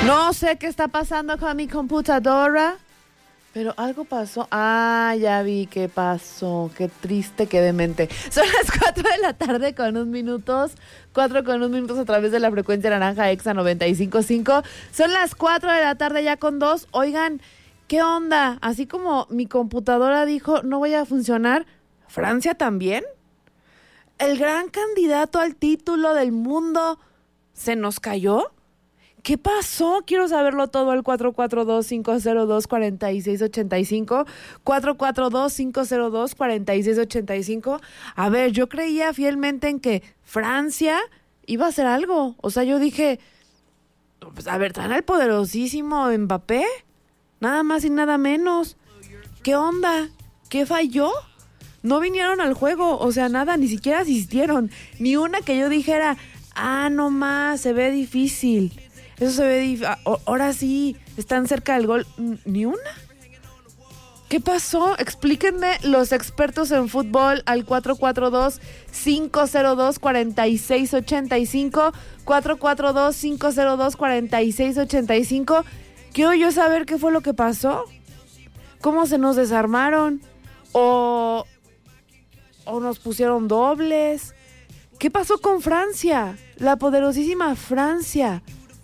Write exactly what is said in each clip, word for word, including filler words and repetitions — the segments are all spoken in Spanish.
No sé qué está pasando con mi computadora, pero algo pasó. Ah, ya vi qué pasó. Qué triste, qué demente. Son las cuatro de la tarde con unos minutos. Cuatro con unos minutos a través de la frecuencia naranja Exa noventa y cinco punto cinco. Son las cuatro de la tarde ya con dos. Oigan, ¿qué onda? Así como mi computadora dijo no voy a funcionar, ¿Francia también? ¿El gran candidato al título del mundo se nos cayó? ¿Qué pasó? Quiero saberlo todo al cuatro cuatro dos, cinco cero dos, cuatro seis ocho cinco. cuatro cuatro dos, cinco cero dos, cuatro seis ocho cinco. A ver, yo creía fielmente en que Francia iba a hacer algo. O sea, yo dije, pues, a ver, traen al poderosísimo Mbappé. Nada más y nada menos. ¿Qué onda? ¿Qué falló? No vinieron al juego. O sea, nada, ni siquiera asistieron. Ni una que yo dijera, ah, no más, se ve difícil. Eso se ve difícil. Ahora sí, están cerca del gol. ¿Ni una? ¿Qué pasó? Explíquenme los expertos en fútbol al cuatro cuatro dos, cinco cero dos, cuatro seis ocho cinco. cuatro cuatro dos, cinco cero dos, cuatro seis ocho cinco. Quiero yo saber qué fue lo que pasó. ¿Cómo se nos desarmaron? ¿O, o nos pusieron dobles? ¿Qué pasó con Francia? La poderosísima Francia.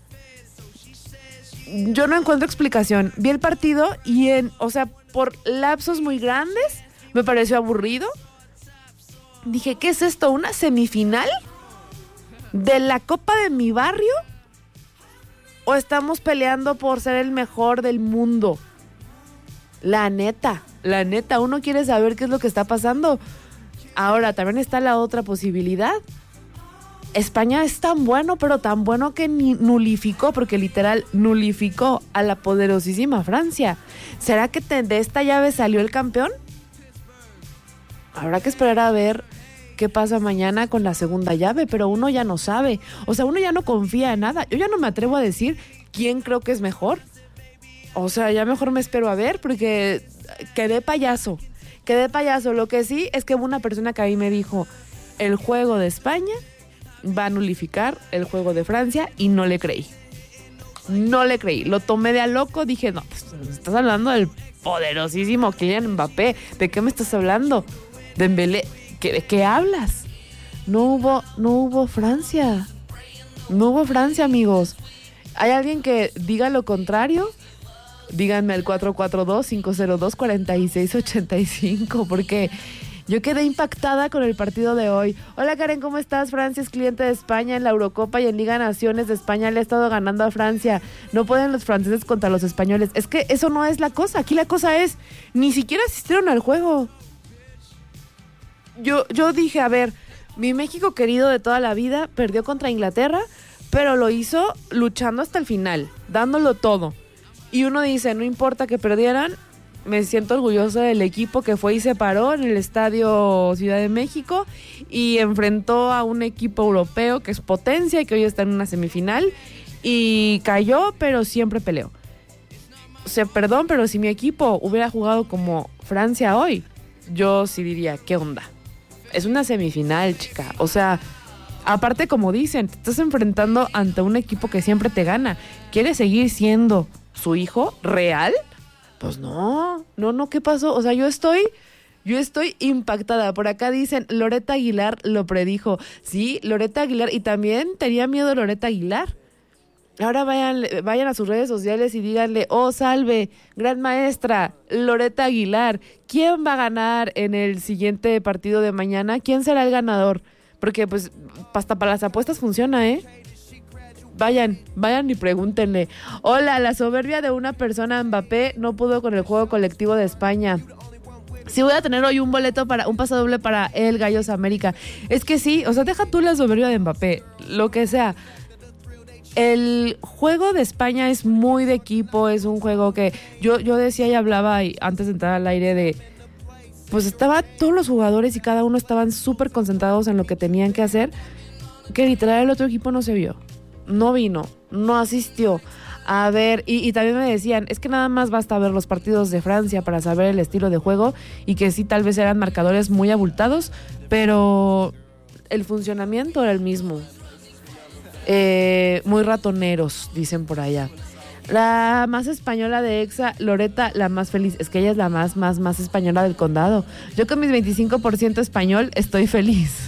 Yo no encuentro explicación. Vi el partido y en, o sea, por lapsos muy grandes me pareció aburrido. Dije, ¿qué es esto? ¿Una semifinal de la Copa de mi barrio? ¿O estamos peleando por ser el mejor del mundo? La neta, la neta, uno quiere saber qué es lo que está pasando. Ahora, también está la otra posibilidad. España es tan bueno, pero tan bueno que ni nulificó, porque literal nulificó a la poderosísima Francia. ¿Será que te, de esta llave salió el campeón? Habrá que esperar a ver qué pasa mañana con la segunda llave, pero uno ya no sabe. O sea, uno ya no confía en nada. Yo ya no me atrevo a decir quién creo que es mejor. O sea, ya mejor me espero a ver, porque quedé payaso. Quedé payaso. Lo que sí es que hubo una persona que a mí me dijo, el juego de España va a nulificar el juego de Francia, y no le creí. No le creí. Lo tomé de a loco. Dije, no, pues estás hablando del poderosísimo Kylian Mbappé. ¿De qué me estás hablando? Dembélé. ¿Qué, ¿De qué hablas? No hubo, no hubo Francia. No hubo Francia, amigos. ¿Hay alguien que diga lo contrario? Díganme al cuatro cuatro dos, cinco cero dos, cuatro seis ocho cinco, porque yo quedé impactada con el partido de hoy. Hola Karen, ¿cómo estás? Francia es cliente de España en la Eurocopa y en Liga Naciones de España le ha estado ganando a Francia. No pueden los franceses contra los españoles. Es que eso no es la cosa. Aquí la cosa es, ni siquiera asistieron al juego. Yo, yo dije, a ver, mi México querido de toda la vida perdió contra Inglaterra, pero lo hizo luchando hasta el final, dándolo todo. Y uno dice, no importa que perdieran, me siento orgulloso del equipo que fue y se paró en el Estadio Ciudad de México y enfrentó a un equipo europeo que es potencia y que hoy está en una semifinal y cayó, pero siempre peleó. O sea, perdón, pero si mi equipo hubiera jugado como Francia hoy, yo sí diría, ¿qué onda? Es una semifinal, chica. O sea, aparte, como dicen, te estás enfrentando ante un equipo que siempre te gana. ¿Quieres seguir siendo su hijo real? Pues no, no, no, ¿qué pasó? O sea, yo estoy, yo estoy impactada. Por acá dicen, Loretta Aguilar lo predijo. Sí, Loretta Aguilar, y también tenía miedo Loretta Aguilar. Ahora vayan, vayan a sus redes sociales y díganle, oh, salve, gran maestra, Loretta Aguilar, ¿quién va a ganar en el siguiente partido de mañana? ¿Quién será el ganador? Porque, pues, hasta para las apuestas funciona, ¿eh? Vayan, vayan y pregúntenle. Hola, la soberbia de una persona, Mbappé no pudo con el juego colectivo de España. Sí voy a tener hoy un boleto para, un paso doble para el Gallos América. Es que sí, o sea, deja tú la soberbia de Mbappé, lo que sea. El juego de España es muy de equipo, es un juego que yo, yo decía y hablaba y antes de entrar al aire de, pues estaban todos los jugadores y cada uno estaban súper concentrados en lo que tenían que hacer, que literal el otro equipo no se vio. No vino, no asistió. A ver, y, y también me decían, es que nada más basta ver los partidos de Francia para saber el estilo de juego y que sí, tal vez eran marcadores muy abultados, pero el funcionamiento era el mismo. Eh, muy ratoneros, dicen por allá. La más española de Exa, Loreta, la más feliz. Es que ella es la más, más, más española del condado. Yo con mis veinticinco por ciento español estoy feliz.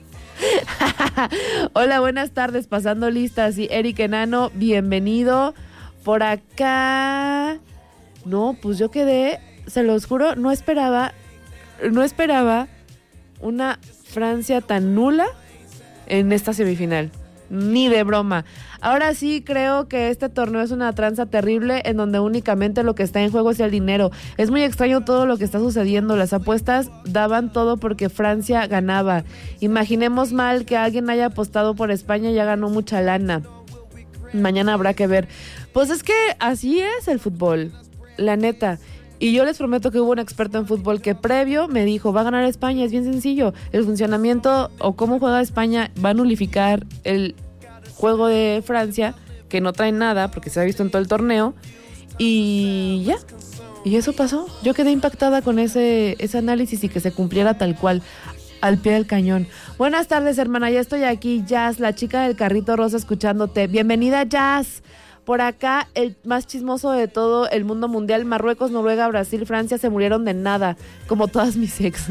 Hola, buenas tardes, pasando listas. Y Eric Enano, bienvenido. Por acá... No, pues yo quedé, se los juro, no esperaba, no esperaba una Francia tan nula en esta semifinal. Ni de broma. Ahora sí creo que este torneo es una tranza terrible en donde únicamente lo que está en juego es el dinero. Es muy extraño todo lo que está sucediendo. Las apuestas daban todo porque Francia ganaba. Imaginemos mal que alguien haya apostado por España y ya ganó mucha lana. Mañana habrá que ver. Pues es que así es el fútbol, la neta. Y yo les prometo que hubo un experto en fútbol que previo me dijo, va a ganar España, es bien sencillo. El funcionamiento o cómo juega España va a nulificar el juego de Francia, que no trae nada porque se ha visto en todo el torneo. Y ya, y eso pasó. Yo quedé impactada con ese, ese análisis y que se cumpliera tal cual, al pie del cañón. Buenas tardes, hermana, ya estoy aquí, Jazz, la chica del carrito rosa escuchándote. Bienvenida, Jazz. Por acá, el más chismoso de todo el mundo mundial, Marruecos, Noruega, Brasil, Francia, se murieron de nada, como todas mis ex.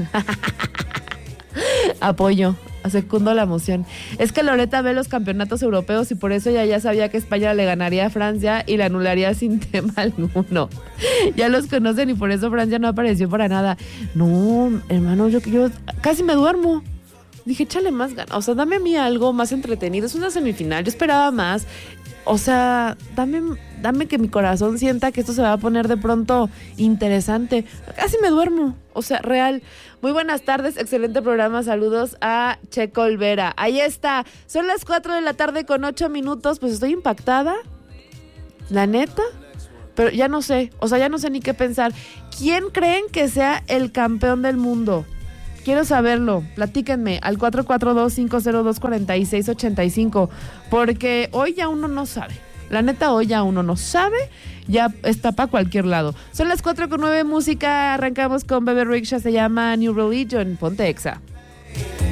Apoyo, secundo la moción. Es que Loreta ve los campeonatos europeos y por eso ella ya sabía que España le ganaría a Francia y la anularía sin tema alguno. Ya los conocen y por eso Francia no apareció para nada. No, hermano, yo, yo casi me duermo. Dije, échale más ganas, o sea, dame a mí algo más entretenido. Es una semifinal, yo esperaba más. O sea, dame, dame que mi corazón sienta que esto se va a poner de pronto interesante. Casi me duermo, o sea, real. Muy buenas tardes, excelente programa, saludos a Checo Olvera. Ahí está, son las cuatro de la tarde con ocho minutos, pues estoy impactada, la neta, pero ya no sé, o sea, ya no sé ni qué pensar. ¿Quién creen que sea el campeón del mundo? Quiero saberlo, platíquenme al cuatro cuatro dos, cinco cero dos, cuatro seis ocho cinco, porque hoy ya uno no sabe, la neta hoy ya uno no sabe, ya está para cualquier lado. Son las cuatro con nueve, música, arrancamos con Bebe Rexha, se llama New Religion, ponte Exa.